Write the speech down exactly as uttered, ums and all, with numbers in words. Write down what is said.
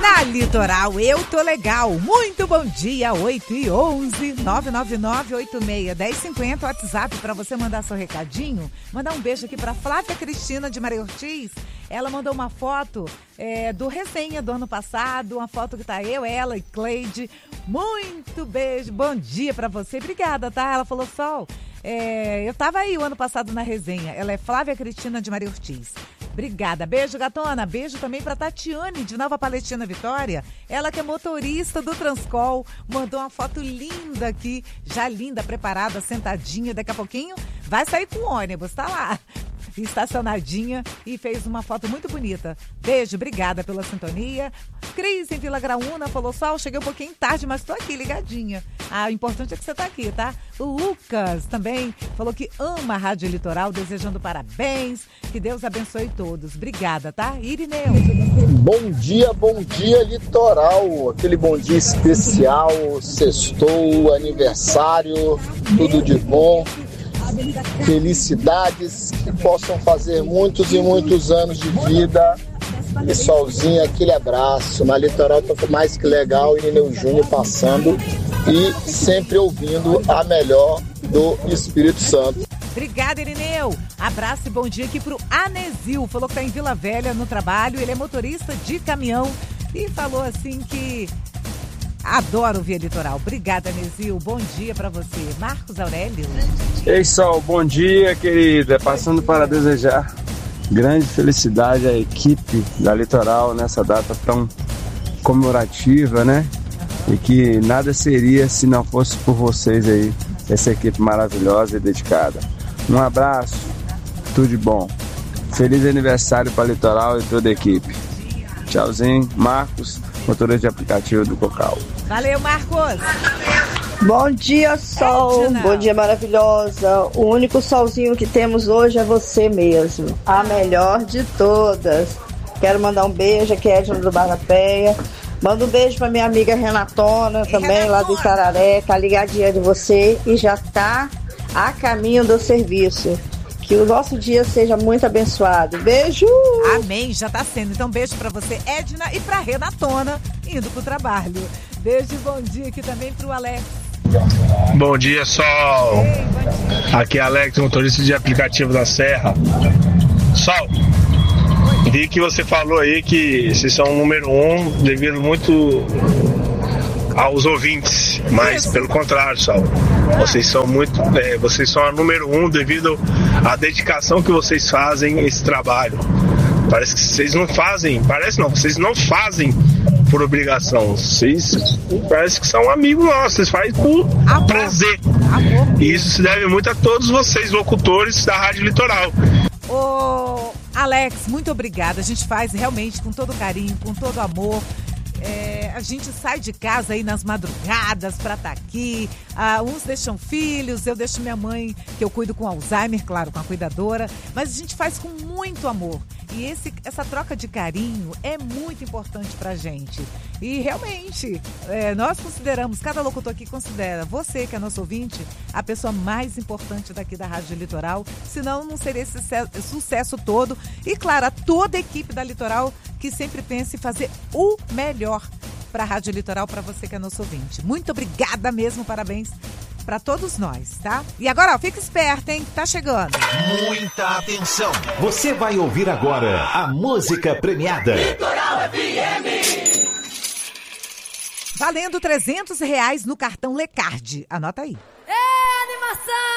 Na Litoral, eu tô legal. Muito bom dia, oito e onze, nove nove nove, oito seis, um zero cinco zero, WhatsApp para você mandar seu recadinho. Mandar um beijo aqui para Flávia Cristina de Maria Ortiz. Ela mandou uma foto é, do resenha do ano passado, uma foto que tá eu, ela e Cleide. Muito beijo, bom dia para você. Obrigada, tá? Ela falou, Sol, é, eu tava aí o ano passado na resenha. Ela é Flávia Cristina de Maria Ortiz. Obrigada. Beijo, gatona. Beijo também para Tatiane, de Nova Palestina Vitória. Ela que é motorista do Transcol. Mandou uma foto linda aqui, já linda, preparada, sentadinha. Daqui a pouquinho vai sair com o ônibus, tá lá, estacionadinha, e fez uma foto muito bonita. Beijo, obrigada pela sintonia. Cris, em Vila Graúna, falou, Sol, cheguei um pouquinho tarde, mas tô aqui ligadinha. Ah, o importante é que você tá aqui, tá? O Lucas também falou que ama a Rádio Litoral, desejando parabéns, que Deus abençoe todos. Obrigada, tá? Irineu. Bom dia, bom dia, Litoral. Aquele bom dia especial, sextou, aniversário, tudo de bom. Felicidades, que possam fazer muitos e muitos anos de vida. E Solzinho, aquele abraço. Na Litoral tá mais que legal, Irineu Júnior passando e sempre ouvindo a melhor do Espírito Santo. Obrigada, Irineu. Abraço e bom dia aqui pro Anesil. Falou que tá em Vila Velha no trabalho, ele é motorista de caminhão e falou assim que adoro ouvir a Litoral. Obrigada, Anesil. Bom dia pra você. Marcos Aurélio. Ei, Sol, bom dia, querida. Passando para desejar grande felicidade à equipe da Litoral nessa data tão comemorativa, né? E que nada seria se não fosse por vocês aí, essa equipe maravilhosa e dedicada. Um abraço, tudo de bom. Feliz aniversário para a Litoral e toda a equipe. Tchauzinho, Marcos, motorista de aplicativo do Cocal. Valeu, Marcos. Bom dia, Sol. Edna. Bom dia, maravilhosa. O único solzinho que temos hoje é você mesmo. A melhor de todas. Quero mandar um beijo aqui, Edna do Bar da Penha. Manda um beijo pra minha amiga Renatona, também Renatona, lá do Itararé. Tá ligadinha de você e já tá a caminho do serviço. Que o nosso dia seja muito abençoado. Beijo! Amém, já tá sendo. Então, beijo pra você, Edna, e pra Renatona, indo pro trabalho. Beijo e bom dia aqui também pro Alex. Bom dia, Sol. Ei, bom dia. Aqui é Alex, motorista de aplicativo da Serra. Sol, vi que você falou aí que vocês são o número um devido muito aos ouvintes, mas pelo contrário, Sol, vocês são muito, é, vocês são a número um devido à dedicação que vocês fazem esse trabalho. Parece que vocês não fazem, parece não, vocês não fazem por obrigação, vocês parece que são amigos nossos, vocês fazem por Amor. prazer. Amor. E isso se deve muito a todos vocês, locutores da Rádio Litoral. Ô, Alex, muito obrigada. A gente faz realmente com todo carinho, com todo amor. É, a gente sai de casa aí nas madrugadas pra estar aqui. Ah, uns deixam filhos, eu deixo minha mãe, que eu cuido com Alzheimer, claro, com a cuidadora. Mas a gente faz com muito amor. E esse, essa troca de carinho é muito importante pra gente. E realmente, é, nós consideramos, cada locutor aqui considera você, que é nosso ouvinte, a pessoa mais importante daqui da Rádio Litoral. Senão não seria esse sucesso todo. E claro, a toda a equipe da Litoral que sempre pensa em fazer o melhor para a Rádio Litoral, para você que é nosso ouvinte. Muito obrigada mesmo, parabéns para todos nós, tá? E agora, ó, fica esperto, hein? Tá chegando. Muita atenção. Você vai ouvir agora a música premiada. Litoral F M. Valendo trezentos reais no cartão Lecard. Anota aí. É animação!